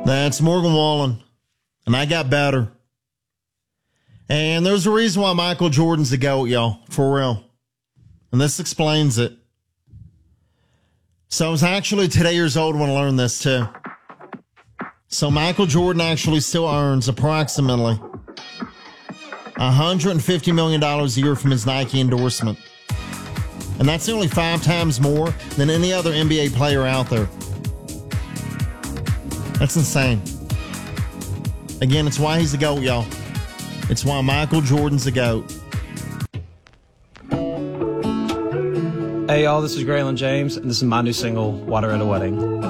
That's Morgan Wallen. And I got better. And there's a reason why Michael Jordan's the GOAT, y'all. For real. And this explains it. So I was actually 2 years old when I learned this too. So Michael Jordan actually still earns approximately $150 million a year from his Nike endorsement. And that's nearly 5 times more than any other NBA player out there. That's insane. Again, it's why he's the GOAT, y'all. It's why Michael Jordan's the GOAT. Hey, y'all, this is Graylin James, and this is my new single, Water at a Wedding.